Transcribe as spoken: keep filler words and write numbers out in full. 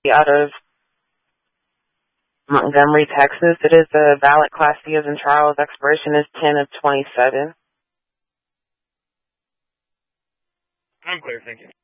out of Montgomery, Texas. It is the valid Class C as in Charles. Expiration is ten of twenty-seven. I'm clear, thank you.